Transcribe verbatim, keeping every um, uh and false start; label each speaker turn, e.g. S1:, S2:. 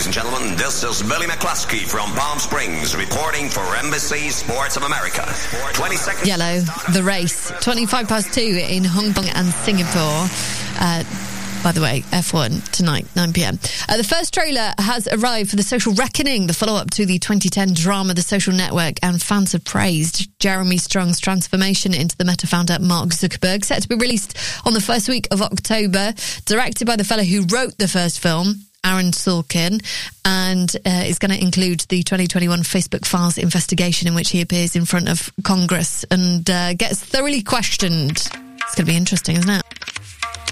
S1: ladies and gentlemen. This is Billy McCluskey from Palm Springs reporting for Embassy Sports of America. twenty seconds.
S2: Yellow, the race. twenty-five past two in Hong Kong and Singapore. Uh, by the way, F one tonight, nine p.m. Uh, the first trailer has arrived for The Social Reckoning, the follow-up to the twenty ten drama The Social Network, and fans have praised Jeremy Strong's transformation into the Meta founder Mark Zuckerberg, set to be released on the first week of October. Directed by the fellow who wrote the first film, Aaron Sorkin, and uh, is going to include the twenty twenty-one Facebook Files investigation in which he appears in front of Congress and uh, gets thoroughly questioned. It's going to be interesting, isn't it?